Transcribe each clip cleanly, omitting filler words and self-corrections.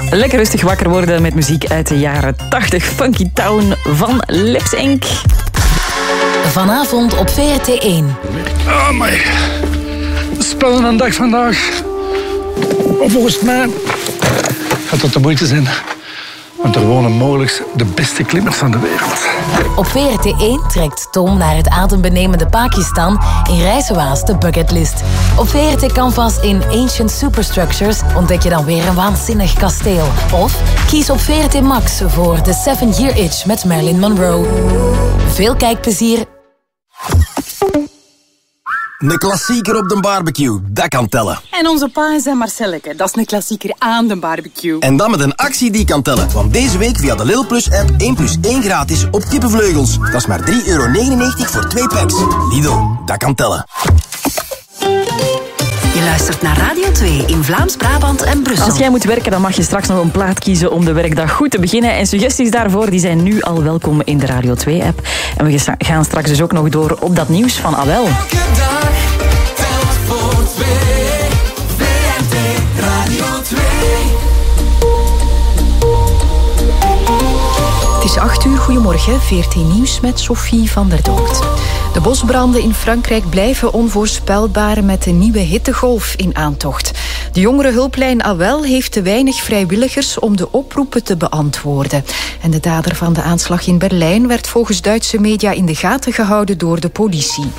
Lekker rustig wakker worden met muziek uit de jaren 80. Funky Town van Lips Inc. Vanavond op VRT1. Oh my. Spannende dag vandaag. Volgens mij gaat dat de moeite zijn. Want er wonen mogelijk de beste klimmers van de wereld. Op VRT1 trekt Tom naar het adembenemende Pakistan in Rijswaas de bucketlist. Op VRT Canvas in Ancient Superstructures ontdek je dan weer een waanzinnig kasteel. Of kies op VRT Max voor The 7-Year Itch met Marilyn Monroe. Veel kijkplezier. Een klassieker op de barbecue, dat kan tellen. En onze pa en zijn Marcelleke, dat is een klassieker aan de barbecue. En dan met een actie die kan tellen. Want deze week via de Lidl Plus app 1+1 gratis op kippenvleugels. Dat is maar €3,99 voor 2 packs. Lidl, dat kan tellen. Je luistert naar Radio 2 in Vlaams-Brabant en Brussel. Als jij moet werken, dan mag je straks nog een plaat kiezen om de werkdag goed te beginnen. En suggesties daarvoor die zijn nu al welkom in de Radio 2-app. En we gaan straks dus ook nog door op dat nieuws van Abel. Elke dag telt voor 2. VRT Radio 2. Het is 8 uur, goedemorgen, VRT Nieuws met Sophie van der Doort. De bosbranden in Frankrijk blijven onvoorspelbaar met de nieuwe hittegolf in aantocht. De jongerenhulplijn AWEL heeft te weinig vrijwilligers om de oproepen te beantwoorden. En de dader van de aanslag in Berlijn werd volgens Duitse media in de gaten gehouden door de politie.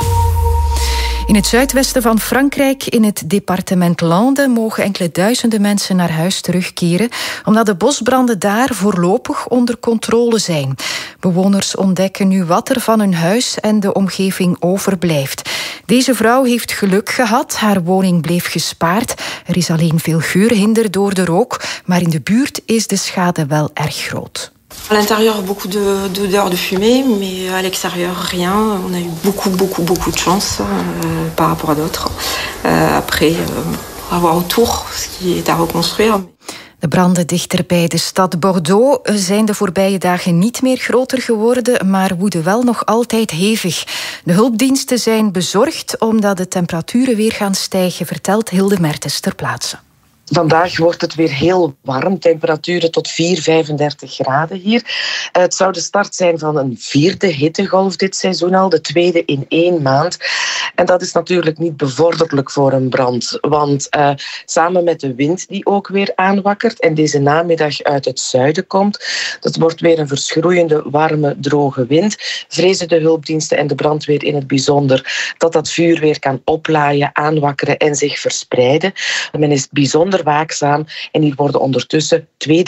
In het zuidwesten van Frankrijk, in het departement Landes, mogen enkele duizenden mensen naar huis terugkeren, omdat de bosbranden daar voorlopig onder controle zijn. Bewoners ontdekken nu wat er van hun huis en de omgeving overblijft. Deze vrouw heeft geluk gehad, haar woning bleef gespaard. Er is alleen veel geurhinder door de rook, maar in de buurt is de schade wel erg groot. À l'intérieur, beaucoup d'odeurs de fumée, mais à l'extérieur, rien. On a eu beaucoup de chance par rapport à d'autres. Après, on va voir autour ce qui est à reconstruire. De branden dichter bij de stad Bordeaux zijn de voorbije dagen niet meer groter geworden, maar woeden wel nog altijd hevig. De hulpdiensten zijn bezorgd omdat de temperaturen weer gaan stijgen, vertelt Hilde Mertens ter plaatse. Vandaag wordt het weer heel warm, temperaturen tot 4,35 graden hier. Het zou de start zijn van een 4e hittegolf dit seizoen al, de 2e in 1 maand. En dat is natuurlijk niet bevorderlijk voor een brand, want samen met de wind die ook weer aanwakkert en deze namiddag uit het zuiden komt, dat wordt weer een verschroeiende, warme, droge wind, vrezen de hulpdiensten en de brandweer in het bijzonder dat dat vuur weer kan oplaaien, aanwakkeren en zich verspreiden. Men is bijzonder waakzaam en hier worden ondertussen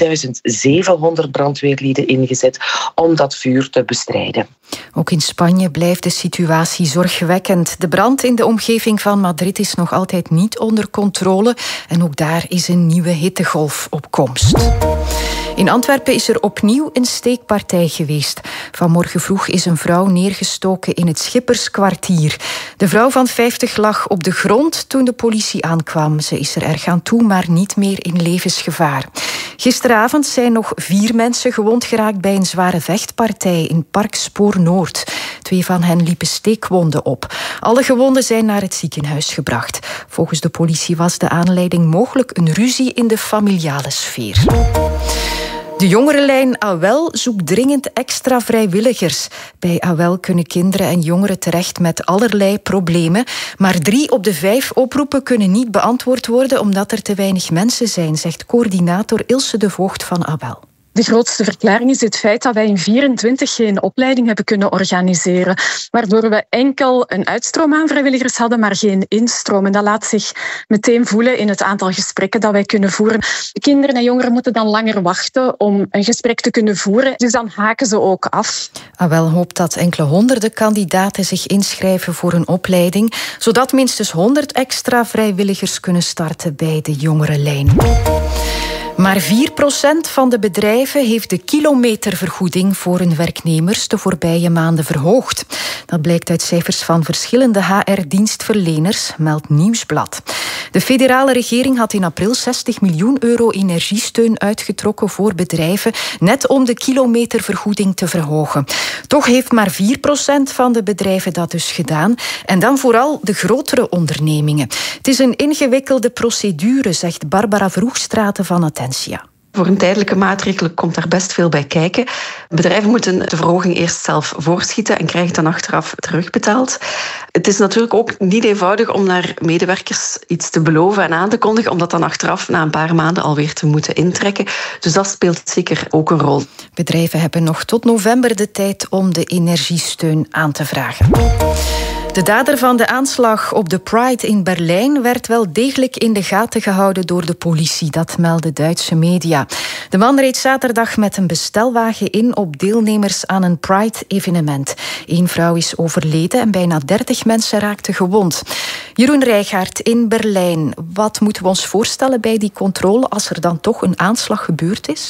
2700 brandweerlieden ingezet om dat vuur te bestrijden. Ook in Spanje blijft de situatie zorgwekkend. De brand in de omgeving van Madrid is nog altijd niet onder controle en ook daar is een nieuwe hittegolf op komst. In Antwerpen is er opnieuw een steekpartij geweest. Vanmorgen vroeg is een vrouw neergestoken in het Schipperskwartier. De vrouw van 50 lag op de grond toen de politie aankwam. Ze is er erg aan toe, maar niet meer in levensgevaar. Gisteravond zijn nog 4 mensen gewond geraakt bij een zware vechtpartij in Park Spoor Noord. 2 van hen liepen steekwonden op. Alle gewonden zijn naar het ziekenhuis gebracht. Volgens de politie was de aanleiding mogelijk een ruzie in de familiale sfeer. De jongerenlijn AWEL zoekt dringend extra vrijwilligers. Bij AWEL kunnen kinderen en jongeren terecht met allerlei problemen. Maar 3 op de 5 oproepen kunnen niet beantwoord worden omdat er te weinig mensen zijn, zegt coördinator Ilse de Voogd van AWEL. De grootste verklaring is het feit dat wij in 24 geen opleiding hebben kunnen organiseren, waardoor we enkel een uitstroom aan vrijwilligers hadden, maar geen instroom. En dat laat zich meteen voelen in het aantal gesprekken dat wij kunnen voeren. De kinderen en jongeren moeten dan langer wachten om een gesprek te kunnen voeren, dus dan haken ze ook af. AWEL hoopt dat enkele honderden kandidaten zich inschrijven voor een opleiding, zodat minstens 100 extra vrijwilligers kunnen starten bij de jongerenlijn. Maar 4% van de bedrijven heeft de kilometervergoeding voor hun werknemers de voorbije maanden verhoogd. Dat blijkt uit cijfers van verschillende HR-dienstverleners, meldt Nieuwsblad. De federale regering had in april €60 miljoen energiesteun uitgetrokken voor bedrijven, net om de kilometervergoeding te verhogen. Toch heeft maar 4% van de bedrijven dat dus gedaan. En dan vooral de grotere ondernemingen. Het is een ingewikkelde procedure, zegt Barbara Vroegstraten van Attentia. Voor een tijdelijke maatregel komt daar best veel bij kijken. Bedrijven moeten de verhoging eerst zelf voorschieten en krijgen dan achteraf terugbetaald. Het is natuurlijk ook niet eenvoudig om naar medewerkers iets te beloven en aan te kondigen, om dat dan achteraf na een paar maanden alweer te moeten intrekken. Dus dat speelt zeker ook een rol. Bedrijven hebben nog tot november de tijd om de energiesteun aan te vragen. De dader van de aanslag op de Pride in Berlijn werd wel degelijk in de gaten gehouden door de politie. Dat melden Duitse media. De man reed zaterdag met een bestelwagen in op deelnemers aan een Pride-evenement. 1 vrouw is overleden en bijna 30 mensen raakten gewond. Jeroen Rijgaard in Berlijn. Wat moeten we ons voorstellen bij die controle als er dan toch een aanslag gebeurd is?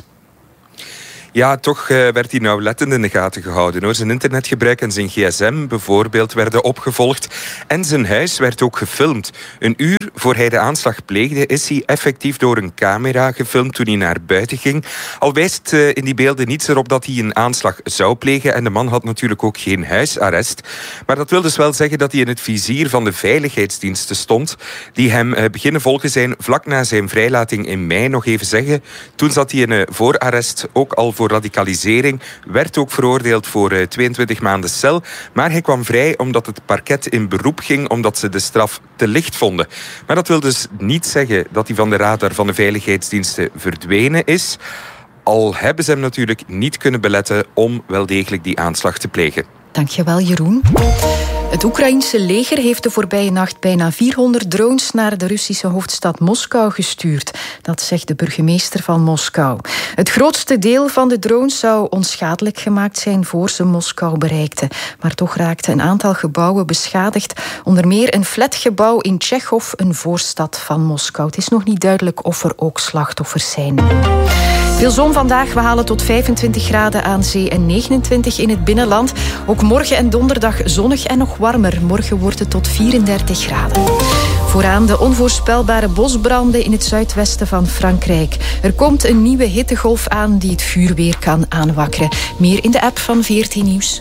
Ja, toch werd hij nauwlettend in de gaten gehouden, hoor. Zijn internetgebruik en zijn gsm bijvoorbeeld werden opgevolgd. En zijn huis werd ook gefilmd. Een uur voor hij de aanslag pleegde, is hij effectief door een camera gefilmd toen hij naar buiten ging. Al wijst in die beelden niets erop dat hij een aanslag zou plegen. En de man had natuurlijk ook geen huisarrest. Maar dat wil dus wel zeggen dat hij in het vizier van de veiligheidsdiensten stond, die hem beginnen volgen zijn vlak na zijn vrijlating in mei. Nog even zeggen, toen zat hij in voorarrest, ook al voor radicalisering, werd ook veroordeeld voor 22 maanden cel. Maar hij kwam vrij omdat het parket in beroep ging, omdat ze de straf te licht vonden. Maar dat wil dus niet zeggen dat hij van de radar van de veiligheidsdiensten verdwenen is. Al hebben ze hem natuurlijk niet kunnen beletten om wel degelijk die aanslag te plegen. Dankjewel, Jeroen. Het Oekraïense leger heeft de voorbije nacht bijna 400 drones naar de Russische hoofdstad Moskou gestuurd. Dat zegt de burgemeester van Moskou. Het grootste deel van de drones zou onschadelijk gemaakt zijn voor ze Moskou bereikten. Maar toch raakten een aantal gebouwen beschadigd. Onder meer een flatgebouw in Tchechov, een voorstad van Moskou. Het is nog niet duidelijk of er ook slachtoffers zijn. Veel zon vandaag. We halen tot 25 graden aan zee en 29 in het binnenland. Ook morgen en donderdag zonnig en nog warmer. Morgen wordt het tot 34 graden. Vooraan de onvoorspelbare bosbranden in het zuidwesten van Frankrijk. Er komt een nieuwe hittegolf aan die het vuur weer kan aanwakkeren. Meer in de app van VRT Nieuws.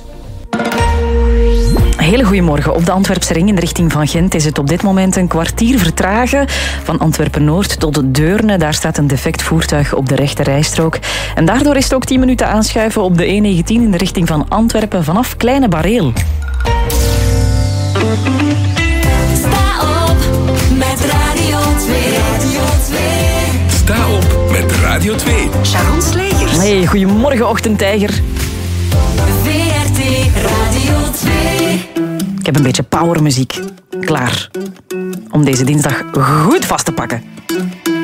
Hele goedemorgen. Op de Antwerpse ring in de richting van Gent is het op dit moment een kwartier vertragen. Van Antwerpen-Noord tot Deurne. Daar staat een defect voertuig op de rechte rijstrook. En daardoor is het ook 10 minuten aanschuiven op de E19 in de richting van Antwerpen vanaf Kleine Bareel. Sta op met Radio 2. Radio 2. Sta op met Radio 2. Sharon Slegers. Hey, goedemorgen, ochtendtijger. VRT Radio 2. Ik heb een beetje powermuziek klaar om deze dinsdag goed vast te pakken.